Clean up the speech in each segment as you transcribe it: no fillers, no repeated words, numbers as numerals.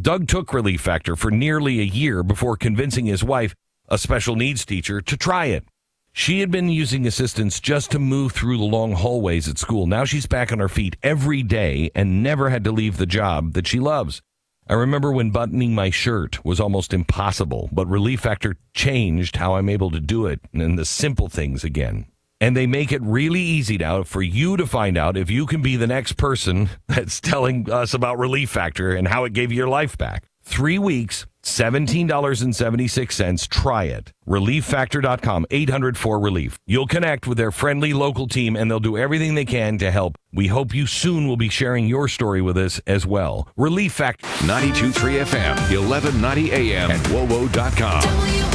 Doug took Relief Factor for nearly a year before convincing his wife, a special needs teacher, to try it. She had been using assistance just to move through the long hallways at school. Now she's back on her feet every day and never had to leave the job that she loves. I remember when buttoning my shirt was almost impossible, but Relief Factor changed how I'm able to do it and the simple things again. And they make it really easy now for you to find out if you can be the next person that's telling us about Relief Factor and how it gave you your life back. 3 weeks, $17.76. Try it. ReliefFactor.com, 800-4RELIEF. You'll connect with their friendly local team, and they'll do everything they can to help. We hope you soon will be sharing your story with us as well. Relief Factor. 92.3 FM, 1190 AM, and WOWO.com.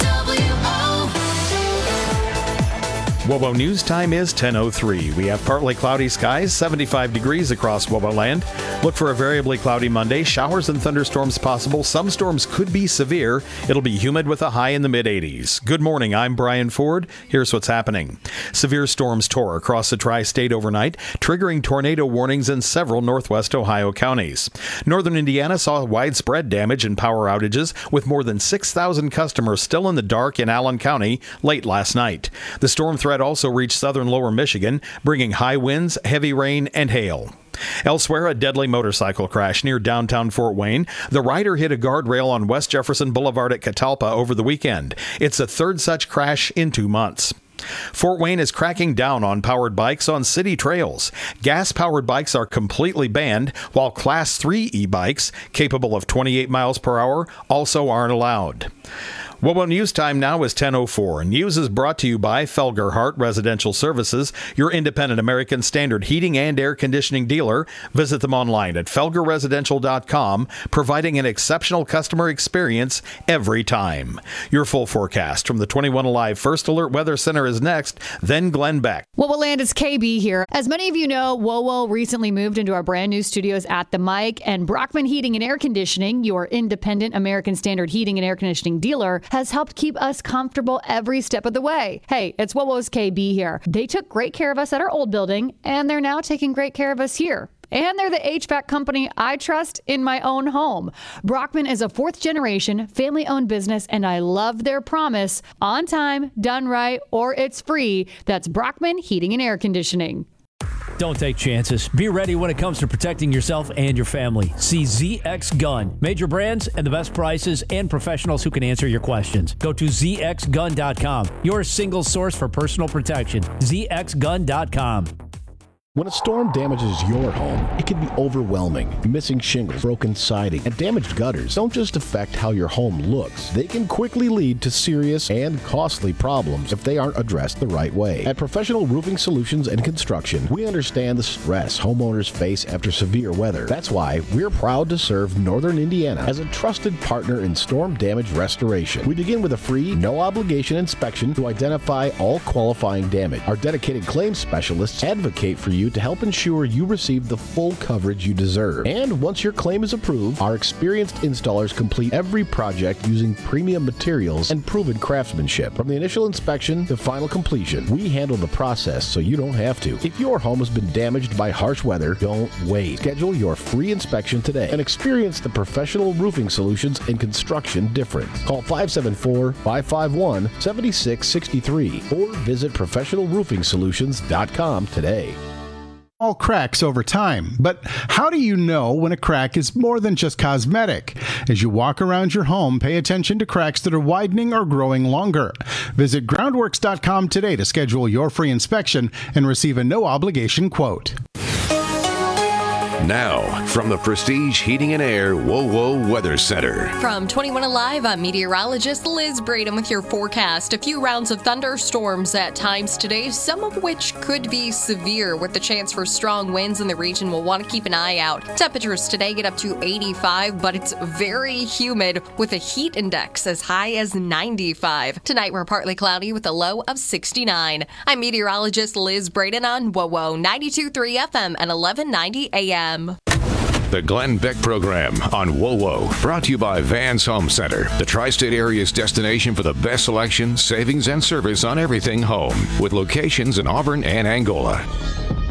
WOWO News Time is 10:03. We have partly cloudy skies, 75 degrees across WOWO land. Look for a variably cloudy Monday. Showers and thunderstorms possible. Some storms could be severe. It'll be humid with a high in the mid-80s. Good morning. I'm Brian Ford. Here's what's happening. Severe storms tore across the tri-state overnight, triggering tornado warnings in several northwest Ohio counties. Northern Indiana saw widespread damage and power outages, with more than 6,000 customers still in the dark in Allen County late last night. The storm threat also reached southern lower Michigan, bringing high winds, heavy rain, and hail. Elsewhere, a deadly motorcycle crash near downtown Fort Wayne. The rider hit a guardrail on West Jefferson Boulevard at Catalpa over the weekend. It's the third such crash in 2 months. Fort Wayne is cracking down on powered bikes on city trails. Gas-powered bikes are completely banned, while Class 3 e-bikes, capable of 28 miles per hour, also aren't allowed. WOWO News Time now is 10:04. News is brought to you by Felgerhart Residential Services, your independent American Standard heating and air conditioning dealer. Visit them online at felgerresidential.com, providing an exceptional customer experience every time. Your full forecast from the 21 Alive First Alert Weather Center is next, then Glenn Beck. WOWO Land, is KB here. As many of you know, WOWO recently moved into our brand new studios at the Mic, and Brockman Heating and Air Conditioning, your independent American Standard heating and air conditioning dealer, has helped keep us comfortable every step of the way. Hey, it's WOWO's KB here. They took great care of us at our old building, and they're now taking great care of us here. And they're the HVAC company I trust in my own home. Brockman is a fourth-generation, family-owned business, and I love their promise: on time, done right, or it's free. That's Brockman Heating and Air Conditioning. Don't take chances. Be ready when it comes to protecting yourself and your family. See ZX Gun. Major brands and the best prices and professionals who can answer your questions. Go to zxgun.com. Your single source for personal protection. zxgun.com. When a storm damages your home, it can be overwhelming. Missing shingles, broken siding, and damaged gutters don't just affect how your home looks. They can quickly lead to serious and costly problems if they aren't addressed the right way. At Professional Roofing Solutions and Construction, we understand the stress homeowners face after severe weather. That's why we're proud to serve Northern Indiana as a trusted partner in storm damage restoration. We begin with a free, no-obligation inspection to identify all qualifying damage. Our dedicated claims specialists advocate for you to help ensure you receive the full coverage you deserve. And once your claim is approved, our experienced installers complete every project using premium materials and proven craftsmanship. From the initial inspection to final completion, we handle the process so you don't have to. If your home has been damaged by harsh weather, don't wait. Schedule your free inspection today and experience the Professional Roofing Solutions and Construction difference. Call 574-551-7663 or visit professionalroofingsolutions.com today. All cracks over time, but how do you know when a crack is more than just cosmetic? As you walk around your home, pay attention to cracks that are widening or growing longer. Visit groundworks.com today to schedule your free inspection and receive a no-obligation quote. Now, from the Prestige Heating and Air WOWO Weather Center. From 21 Alive, I'm meteorologist Liz Braden with your forecast. A few rounds of thunderstorms at times today, some of which could be severe with the chance for strong winds in the region. We'll want to keep an eye out. Temperatures today get up to 85, but it's very humid with a heat index as high as 95. Tonight, we're partly cloudy with a low of 69. I'm meteorologist Liz Braden on WOWO 92.3 FM and 1190 AM. The Glenn Beck Program on WOWO, brought to you by Vans Home Center, the tri-state area's destination for the best selection, savings, and service on everything home, with locations in Auburn and Angola.